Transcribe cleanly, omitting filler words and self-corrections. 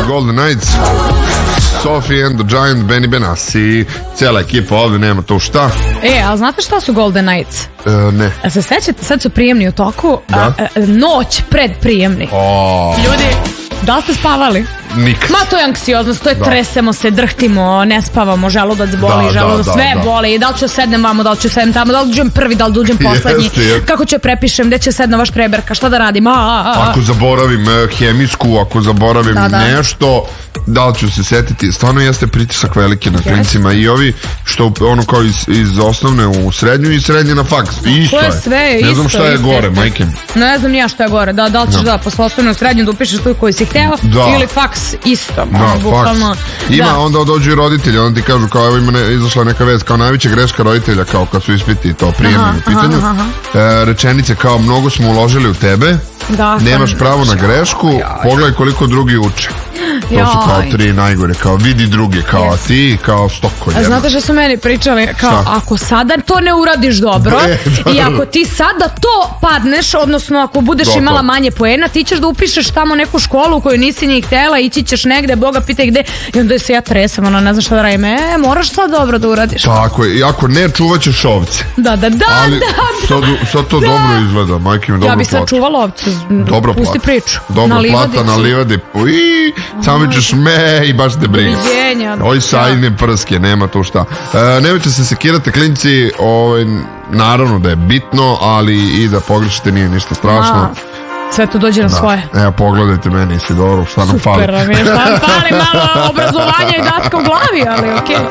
Golden Knights, Sophie and the Giant, Benny Benassi, cijela ekipa ovdje, nema to šta. Ali znate šta su Golden Knights? Ne. Se sećate, sad su prijemni u toku, noć pred prijemni. Ljudi, da li ste spavali? Nikad. Ma to je anksioznost, to je tresemo se, drhtimo, ne spavamo, želudac boli, sve boli, da li ću sednem vamo, da li ću sednem tamo, da li uđem prvi, da li uđem poslednji, kako ću prepišem, gde će sedna vaš preberka, šta da radim, Ako zaboravim hemijsku, ako zaboravim nešto, da li ću se setiti, stvarno jeste pritisak veliki na klincima i ovi što ono kao iz osnovne u srednju i srednje na faks, isto je. Sve, ne znam šta je gore, majke. Ne znam ja šta je gore, da li ćeš posle osnovne u srednju da upišeš tu koji si hteo ili faks isto. Ima, onda dođu i roditelji, onda ti kažu kao evo izašla neka vest, kao najveća greška roditelja, kao kad su ispiti to prijemni u pitanju, rečenice kao mnogo smo uložili u tebe, nemaš pravo na grešku, pogledaj koliko drugi uče. To su kao 3 najgore, kao vidi druge, kao ti, kao stoko. A znate što su meni pričali? Kao ako sada to ne uradiš dobro i ako ti sada to padneš, odnosno ako budeš imala manje poena, ti ćeš da upišeš tamo neku školu u koju nisi ni htela, ići ćeš negde, Boga pitaj gde, i onda se ja tresam, ono ne znam šta da radim, moraš sad dobro da uradiš. Tako je, i ako ne, čuvat ćeš ovce. Ali sad to dobro izgleda, majke mi dobro plata. Ja bi sad čuvala ovce, pusti priču. Dobro plata na livadi, samo ćeš i baš te briga. Oj sajne prske, nema to šta. Nemojte se sekirati klinci, naravno da je bitno, ali i da pogrešite nije ništa strašno. Sve to dođe na svoje. Evo, pogledajte meni, Isidoru, šta nam fali. Super, šta nam fali, malo obrazovanja i daska u glavi, ali okej.